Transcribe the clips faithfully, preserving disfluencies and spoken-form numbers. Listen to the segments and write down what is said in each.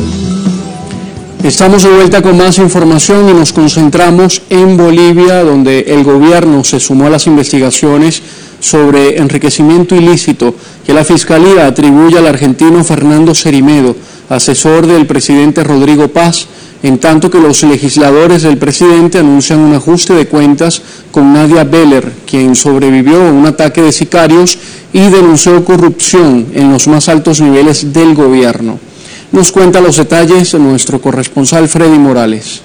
Estamos de vuelta con más información y nos concentramos en Bolivia, donde el gobierno se sumó a las investigaciones sobre enriquecimiento ilícito que la Fiscalía atribuye al argentino Fernando Cerimedo, asesor del presidente Rodrigo Paz, en tanto que los legisladores del presidente anuncian un ajuste de cuentas con Nadia Beller, quien sobrevivió a un ataque de sicarios y denunció corrupción en los más altos niveles del gobierno. Nos cuenta los detalles nuestro corresponsal Freddy Morales.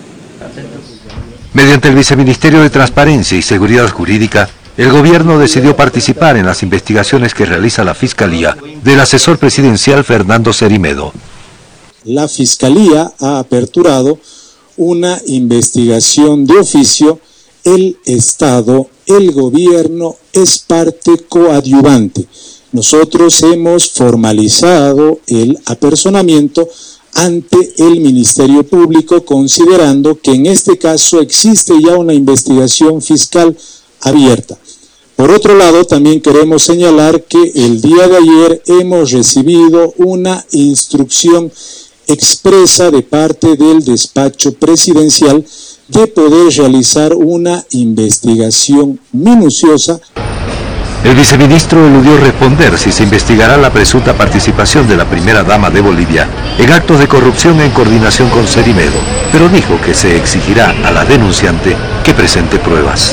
Mediante el Viceministerio de Transparencia y Seguridad Jurídica, el gobierno decidió participar en las investigaciones que realiza la Fiscalía del asesor presidencial Fernando Cerimedo. La Fiscalía ha aperturado una investigación de oficio. El Estado, el gobierno, es parte coadyuvante. Nosotros hemos formalizado el apersonamiento ante el Ministerio Público, considerando que en este caso existe ya una investigación fiscal abierta. Por otro lado, también queremos señalar que el día de ayer hemos recibido una instrucción expresa de parte del despacho presidencial de poder realizar una investigación minuciosa. El viceministro eludió responder si se investigará la presunta participación de la primera dama de Bolivia en actos de corrupción en coordinación con Cerimedo, pero dijo que se exigirá a la denunciante que presente pruebas.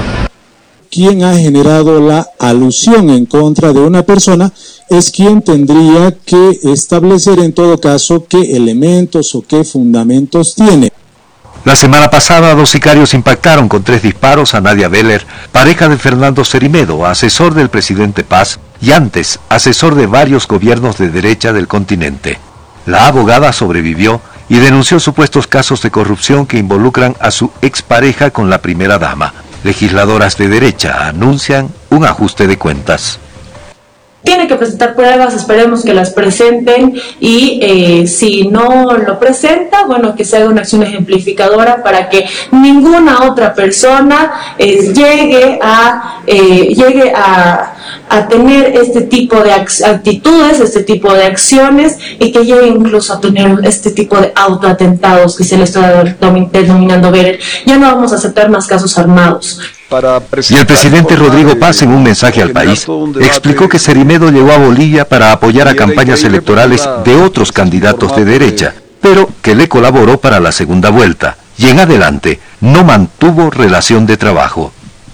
Quien ha generado la alusión en contra de una persona es quien tendría que establecer en todo caso qué elementos o qué fundamentos tiene. La semana pasada, dos sicarios impactaron con tres disparos a Nadia Beller, pareja de Fernando Cerimedo, asesor del presidente Paz y antes asesor de varios gobiernos de derecha del continente. La abogada sobrevivió y denunció supuestos casos de corrupción que involucran a su expareja con la primera dama. Legisladoras de derecha anuncian un ajuste de cuentas. Tiene que presentar pruebas, esperemos que las presenten y eh, si no lo presenta, bueno, que se haga una acción ejemplificadora para que ninguna otra persona eh, llegue a eh, llegue a, a tener este tipo de actitudes, este tipo de acciones y que llegue incluso a tener este tipo de autoatentados que se le está denominando ver. Ya no vamos a aceptar más casos armados. Y el presidente Rodrigo Paz, en un mensaje al país, explicó que Cerimedo llegó a Bolivia para apoyar a campañas electorales de otros candidatos de derecha, pero que le colaboró para la segunda vuelta, y en adelante no mantuvo relación de trabajo.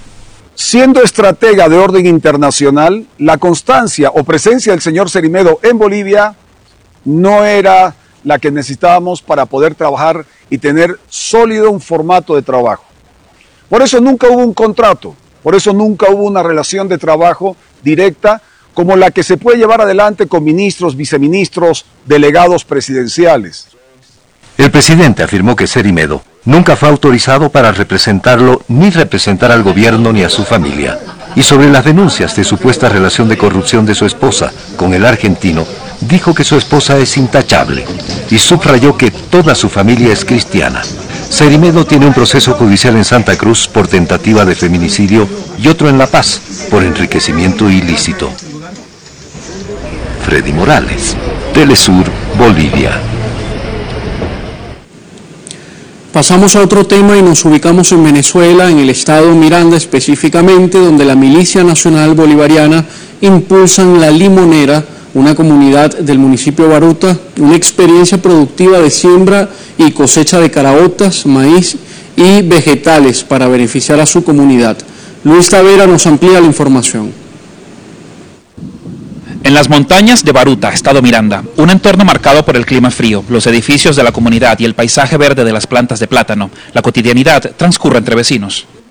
Siendo estratega de orden internacional, la constancia o presencia del señor Cerimedo en Bolivia no era la que necesitábamos para poder trabajar y tener sólido un formato de trabajo. Por eso nunca hubo un contrato, por eso nunca hubo una relación de trabajo directa como la que se puede llevar adelante con ministros, viceministros, delegados presidenciales. El presidente afirmó que Cerimedo nunca fue autorizado para representarlo ni representar al gobierno ni a su familia. Y sobre las denuncias de supuesta relación de corrupción de su esposa con el argentino, dijo que su esposa es intachable y subrayó que toda su familia es cristiana. Cerimedo tiene un proceso judicial en Santa Cruz por tentativa de feminicidio y otro en La Paz por enriquecimiento ilícito. Freddy Morales, Telesur, Bolivia. Pasamos a otro tema y nos ubicamos en Venezuela, en el estado Miranda específicamente, donde la Milicia Nacional Bolivariana impulsan La Limonera, una comunidad del municipio de Baruta, una experiencia productiva de siembra y cosecha de caraotas, maíz y vegetales para beneficiar a su comunidad. Luis Tavera nos amplía la información. En las montañas de Baruta, estado Miranda, un entorno marcado por el clima frío, los edificios de la comunidad y el paisaje verde de las plantas de plátano, la cotidianidad transcurre entre vecinos.